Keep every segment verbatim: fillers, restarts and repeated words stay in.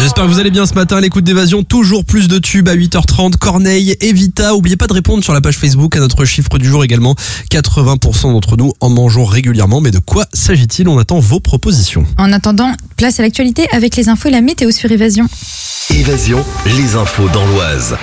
J'espère que vous allez bien ce matin à l'écoute d'Évasion. Toujours plus de tubes à huit heures trente. Corneille et Vita. N'oubliez pas de répondre sur la page Facebook à notre chiffre du jour également. quatre-vingts pour cent d'entre nous en mangeons régulièrement. Mais de quoi s'agit-il? On attend vos propositions. En attendant, place à l'actualité avec les infos et la météo sur Évasion. Évasion, les infos dans l'Oise.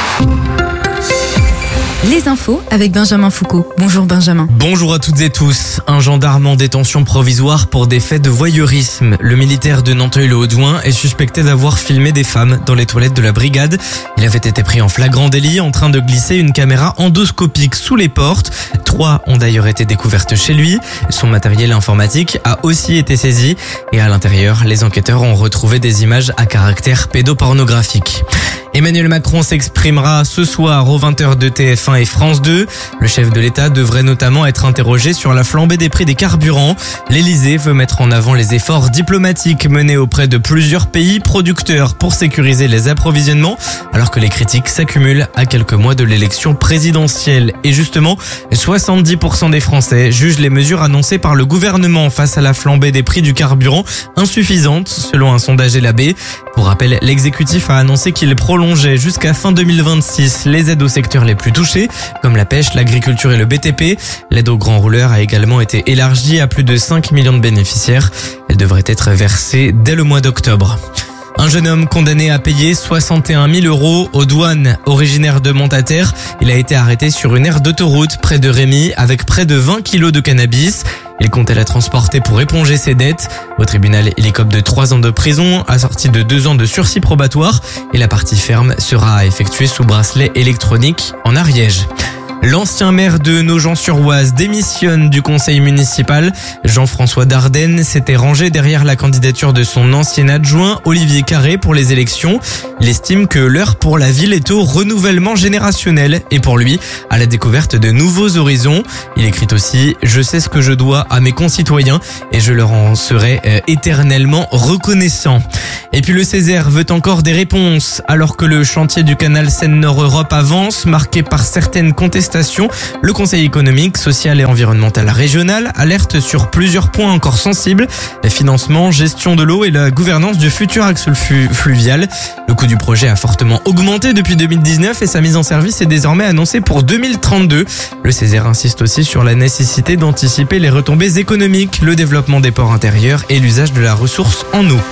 Les infos avec Benjamin Foucault. Bonjour Benjamin. Bonjour à toutes et tous. Un gendarme en détention provisoire pour des faits de voyeurisme. Le militaire de Nanteuil-le-Haudouin est suspecté d'avoir filmé des femmes dans les toilettes de la brigade. Il avait été pris en flagrant délit en train de glisser une caméra endoscopique sous les portes. Trois ont d'ailleurs été découvertes chez lui. Son matériel informatique a aussi été saisi et à l'intérieur, les enquêteurs ont retrouvé des images à caractère pédopornographique. Emmanuel Macron s'exprimera ce soir aux vingt heures de T F un et France deux. Le chef de l'État devrait notamment être interrogé sur la flambée des prix des carburants. L'Élysée veut mettre en avant les efforts diplomatiques menés auprès de plusieurs pays producteurs pour sécuriser les approvisionnements, alors que les critiques s'accumulent à quelques mois de l'élection présidentielle. Et justement, soixante-dix pour cent des Français jugent les mesures annoncées par le gouvernement face à la flambée des prix du carburant insuffisantes, selon un sondage L A B. Pour rappel, l'exécutif a annoncé qu'il prolongeait jusqu'à fin deux mille vingt-six les aides aux secteurs les plus touchés, comme la pêche, l'agriculture et le B T P. L'aide aux grands rouleurs a également été élargie à plus de cinq millions de bénéficiaires. Elle devrait être versée dès le mois d'octobre. Un jeune homme condamné à payer soixante et un mille euros aux douanes. Originaire de Montataire, il a été arrêté sur une aire d'autoroute près de Rémy avec près de vingt kilos de cannabis. Il comptait la transporter pour éponger ses dettes. Au tribunal, il écope de trois ans de prison, assorti de deux ans de sursis probatoire. Et la partie ferme sera à effectuer sous bracelet électronique en Ariège. L'ancien maire de Nogent-sur-Oise démissionne du conseil municipal. Jean-François Dardenne s'était rangé derrière la candidature de son ancien adjoint Olivier Carré pour les élections. Il estime que l'heure pour la ville est au renouvellement générationnel et pour lui, à la découverte de nouveaux horizons. Il écrit aussi « Je sais ce que je dois à mes concitoyens et je leur en serai euh, éternellement reconnaissant ». Et puis le Césaire veut encore des réponses. Alors que le chantier du canal Seine-Nord-Europe avance, marqué par certaines contestations, le Conseil économique, social et environnemental régional alerte sur plusieurs points encore sensibles. Le financement, gestion de l'eau et la gouvernance du futur axe fluvial. Le coût du projet a fortement augmenté depuis deux mille dix-neuf et sa mise en service est désormais annoncée pour deux mille trente-deux. Le Césaire insiste aussi sur la nécessité d'anticiper les retombées économiques, le développement des ports intérieurs et l'usage de la ressource en eau.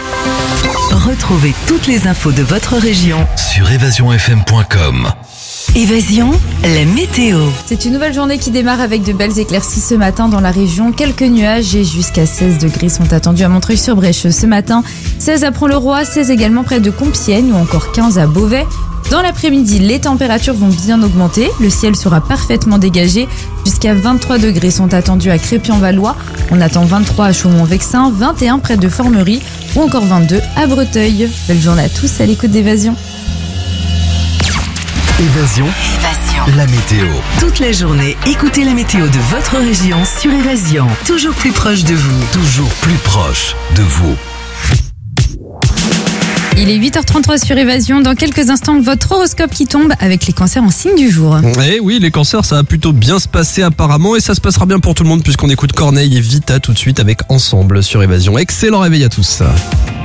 Retrouvez toutes les infos de votre région Sur évasion f m point com. Évasion, la météo. C'est une nouvelle journée qui démarre avec de belles éclaircies ce matin dans la région. Quelques nuages et jusqu'à seize degrés sont attendus à Montreuil-sur-Brèche ce matin. seize à Pont-le-Roi, seize également près de Compiègne ou encore quinze à Beauvais. Dans l'après-midi, les températures vont bien augmenter. Le ciel sera parfaitement dégagé. Jusqu'à vingt-trois degrés sont attendus à Crépy-en-Valois. On attend vingt-trois à Chaumont-Vexin, vingt et un près de Formerie ou encore vingt-deux à Breteuil. Belle journée à tous à l'écoute d'Évasion. Évasion, Évasion. la météo. Toute la journée, écoutez la météo de votre région sur Évasion. Toujours plus proche de vous. Toujours plus proche de vous. Il est huit heures trente-trois sur Évasion. Dans quelques instants, votre horoscope qui tombe avec les cancers en signe du jour. Eh oui, les cancers, ça va plutôt bien se passer apparemment et ça se passera bien pour tout le monde puisqu'on écoute Corneille et Vita tout de suite avec Ensemble sur Évasion. Excellent réveil à tous.